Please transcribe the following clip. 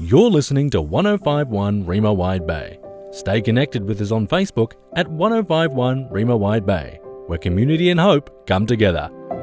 You're listening to 1051 Rima Wide Bay. Stay connected with us on Facebook at 1051 Rima Wide Bay, where community and hope come together.